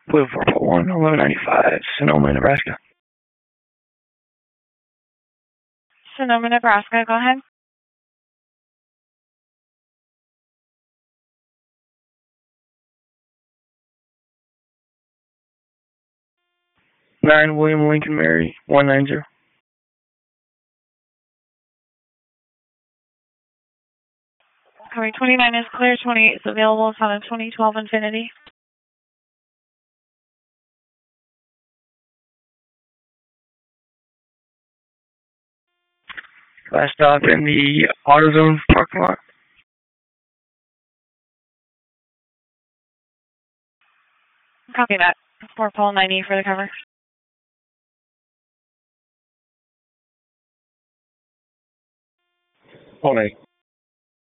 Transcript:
Blue 441, 1195, Sonoma, Nebraska. Sonoma, Nebraska, go ahead. Nine William Lincoln Mary, 190. Covering 29 is clear, 28 is available. It's on a 2012 Infiniti. Last stop in the AutoZone parking lot. Copy that. 4 pole 90 for the cover. Pole 90.